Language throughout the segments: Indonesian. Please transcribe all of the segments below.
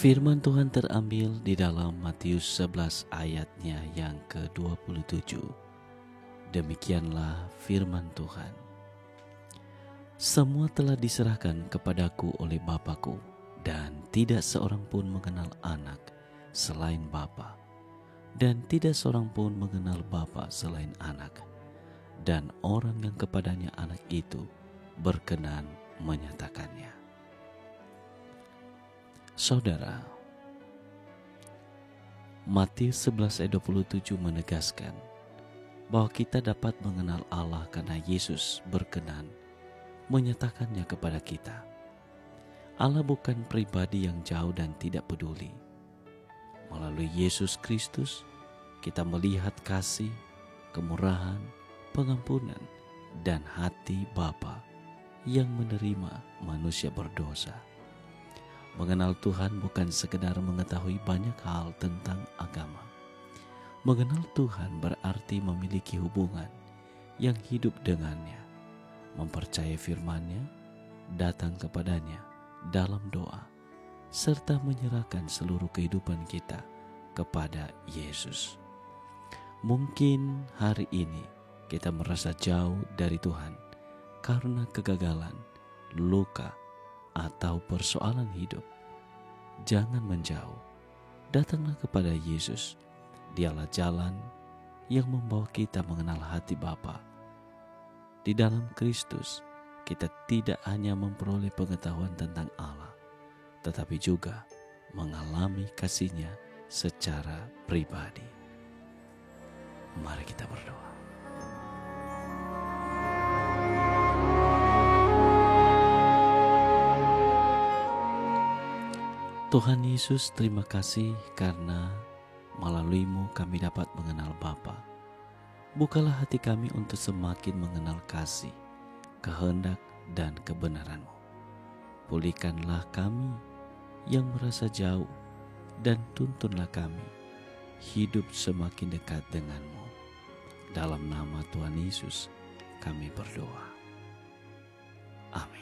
Firman Tuhan terambil di dalam Matius 11 ayatnya yang ke-27. Demikianlah firman Tuhan. Semua telah diserahkan kepadaku oleh Bapa-Ku, dan tidak seorang pun mengenal anak selain Bapa, dan tidak seorang pun mengenal Bapa selain anak, dan orang yang kepadanya anak itu berkenan menyatakannya. Saudara, Matius 11 ayat 27 menegaskan bahwa kita dapat mengenal Allah karena Yesus berkenan menyatakannya kepada kita. Allah bukan pribadi yang jauh dan tidak peduli. Melalui Yesus Kristus, kita melihat kasih, kemurahan, pengampunan, dan hati Bapa yang menerima manusia berdosa. Mengenal Tuhan bukan sekedar mengetahui banyak hal tentang agama. Mengenal Tuhan berarti memiliki hubungan yang hidup dengannya, mempercayai firman-Nya, datang kepadanya dalam doa, serta menyerahkan seluruh kehidupan kita kepada Yesus. Mungkin hari ini kita merasa jauh dari Tuhan karena kegagalan, luka, atau persoalan hidup. Jangan menjauh, datanglah kepada Yesus. Dialah jalan yang membawa kita mengenal hati Bapa. Di dalam Kristus, kita tidak hanya memperoleh pengetahuan tentang Allah, tetapi juga mengalami kasih-Nya secara pribadi. Mari kita berdoa. Tuhan Yesus, terima kasih karena melalui-Mu kami dapat mengenal Bapa. Bukalah hati kami untuk semakin mengenal kasih, kehendak, dan kebenaran-Mu. Pulihkanlah kami yang merasa jauh, dan tuntunlah kami hidup semakin dekat dengan-Mu. Dalam nama Tuhan Yesus kami berdoa. Amin.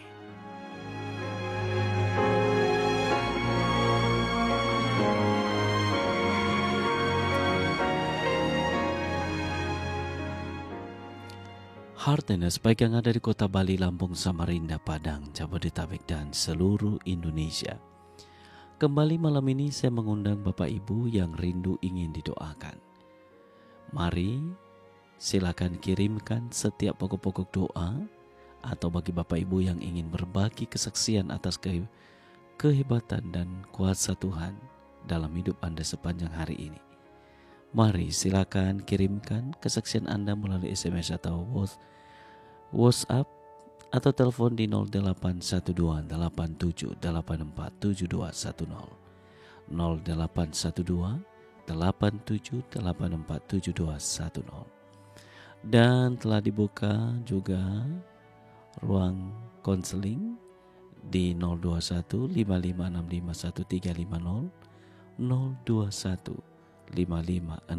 Heartness baik yang ada di kota Bali, Lampung, Samarinda, Padang, Jabodetabek, dan seluruh Indonesia. Kembali malam ini saya mengundang Bapak Ibu yang rindu ingin didoakan. Mari silakan kirimkan setiap pokok-pokok doa, atau bagi Bapak Ibu yang ingin berbagi kesaksian atas kehebatan dan kuasa Tuhan dalam hidup Anda sepanjang hari ini. Mari silakan kirimkan kesaksian Anda melalui SMS atau WhatsApp atau telepon di 0812 87 84 7210, 0812 87 84 7210. Dan telah dibuka juga ruang konseling di 021 5565 1350, 021 5565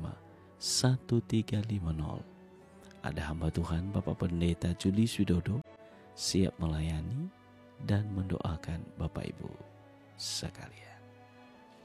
1350. Ada hamba Tuhan Bapak Pendeta Julius Widodo siap melayani dan mendoakan Bapak Ibu sekalian.